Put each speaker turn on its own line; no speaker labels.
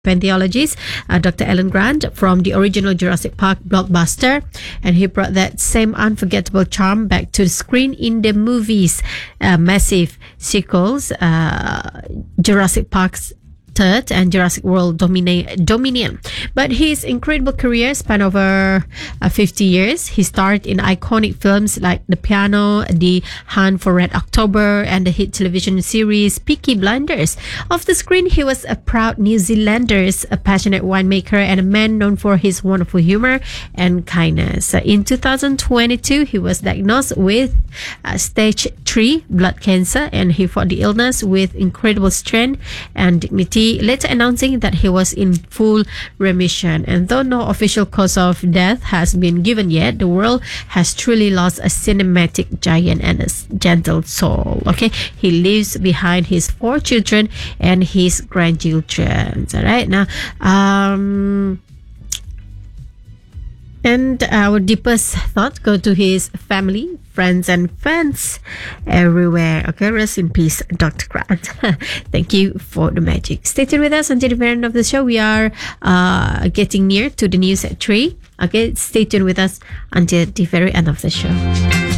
paleontologist, Dr. Alan Grant, from the original Jurassic Park blockbuster, and he brought that same unforgettable charm back to the screen in the movies. Massive sequels, Jurassic Park's Third and Jurassic World Dominion. But his incredible career spanned over 50 years. He starred in iconic films like The Piano, The Hunt for Red October, and the hit television series Peaky Blinders. Off the screen, he was a proud New Zealander, a passionate winemaker, and a man known for his wonderful humor and kindness. In 2022, he was diagnosed with stage 3 blood cancer, and he fought the illness with incredible strength and dignity, later announcing that he was in full remission. And though no official cause of death has been given yet, the world has truly lost a cinematic giant and a gentle soul. Okay, he leaves behind his 4 children and his grandchildren. All right, now and our deepest thoughts go to his family, friends, and fans everywhere. Okay, rest in peace, Dr. Grant. Thank you for the magic. Stay tuned with us until the very end of the show. We are getting near to the news at 3. Okay, stay tuned with us until the very end of the show.